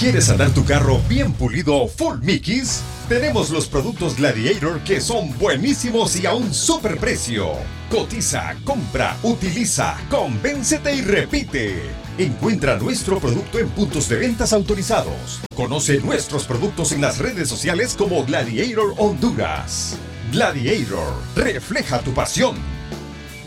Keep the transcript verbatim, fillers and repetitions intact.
¿Quieres andar tu carro bien pulido full Mickeys? Tenemos los productos Gladiator que son buenísimos y a un super precio. Cotiza, compra, utiliza, convéncete y repite. Encuentra nuestro producto en puntos de ventas autorizados. Conoce nuestros productos en las redes sociales como Gladiator Honduras. Gladiator, refleja tu pasión.